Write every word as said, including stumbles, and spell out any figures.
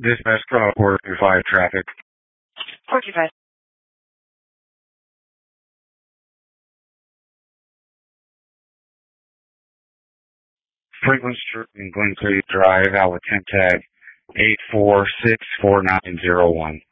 Dispatch call four two five traffic. four two five. Franklin Street and Glen Creek Drive, out with temp tag eight four six four nine zero one.